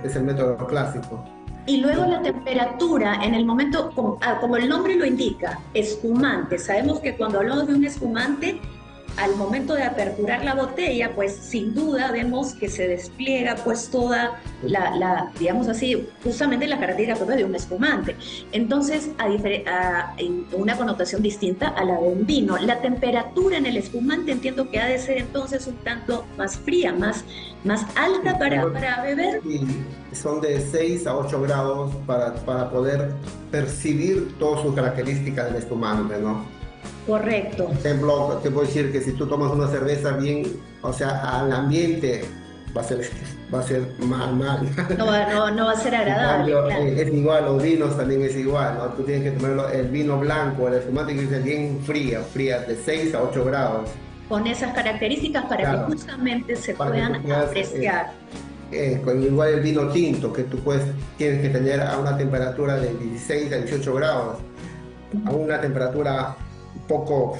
es el método clásico. Y luego la temperatura en el momento, como el nombre lo indica, espumante. Sabemos que cuando hablamos de un espumante, al momento de aperturar la botella, pues sin duda vemos que se despliega pues toda digamos así, justamente la característica propia de un espumante. Entonces, en una connotación distinta a la de un vino. La temperatura en el espumante entiendo que ha de ser entonces un tanto más fría, más alta para beber. Y son de 6 a 8 grados para poder percibir todas sus características del espumante, ¿no? Correcto. Por ejemplo, te puedo decir que si tú tomas una cerveza bien, o sea, al ambiente va a ser mal. No va a ser En agradable, cambio, claro. es igual, los vinos también es igual, ¿no? Tú tienes que tomar el vino blanco, el espumante que es bien fría, de 6 a 8 grados. Con esas características para que Claro, justamente se para que puedan tú puedas, apreciar. con igual el vino tinto, que tú tienes que tener a una temperatura de 16 a 18 grados, a una temperatura un poco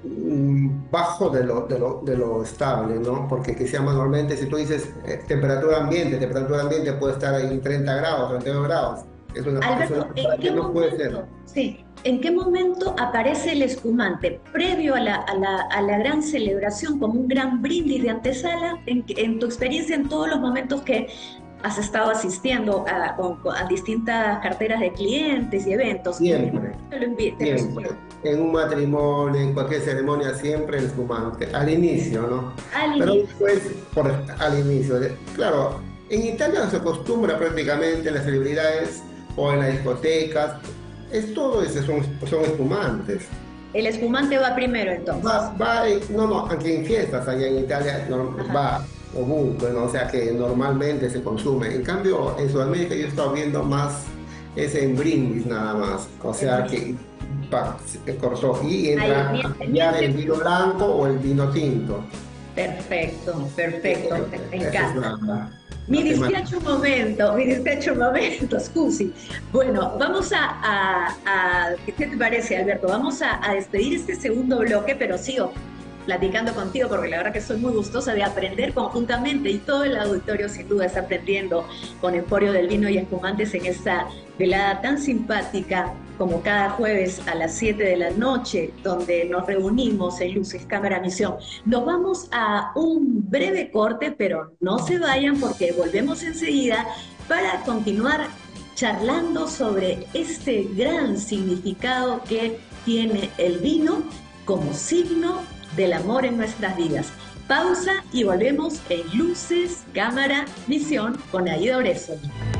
bajo de lo estable, ¿no? Porque que sea normalmente, si tú dices temperatura ambiente puede estar ahí en 30 grados, 32 grados. Es una Alberto, temperatura que no puede ser. ¿En qué momento aparece el espumante? ¿Previo a la gran celebración, como un gran brindis de antesala? En tu experiencia, en todos los momentos que has estado asistiendo a distintas carteras de clientes y eventos, ¿en qué Siempre. momento te lo Siempre, sugieres? en un matrimonio, en cualquier ceremonia, siempre el espumante, al inicio, ¿no? Al Pero inicio. después, al inicio, claro, en Italia se acostumbra prácticamente en las celebridades o en las discotecas, todo eso son espumantes. El espumante va primero entonces. No, aquí en fiestas, allá en Italia, no, Ajá. va ovunque, ¿no? O sea que normalmente se consume. En cambio, en Sudamérica yo he estado viendo más es en brindis nada más. O El sea brindis. que se cortó y Ahí, entra a cambiar el vino blanco o el vino tinto. perfecto, Eh, perfecto, me Esa es encanta. Mi la temática. dispiace un momento, mi dispiace un momento, scusi. Bueno, vamos ¿qué te parece, Alberto? Vamos a despedir este segundo bloque, pero sigo platicando contigo porque la verdad que soy muy gustosa de aprender conjuntamente y todo el auditorio sin duda está aprendiendo con Emporio del Vino y Espumantes en esta velada tan simpática como cada jueves a las 7 de la noche, donde nos reunimos en Luces Cámara Misión. Nos vamos a un breve corte, pero no se vayan porque volvemos enseguida para continuar charlando sobre este gran significado que tiene el vino como signo del amor en nuestras vidas. Pausa y volvemos en Luces, Cámara, Misión con Aida Orezo.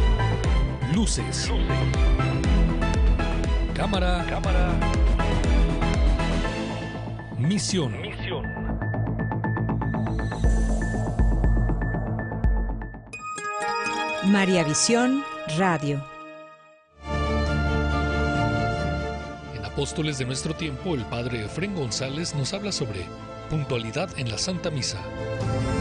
Luces. Cámara. Misión. María Visión Radio. En Apóstoles de nuestro tiempo, el padre Efrén González nos habla sobre puntualidad en la Santa Misa.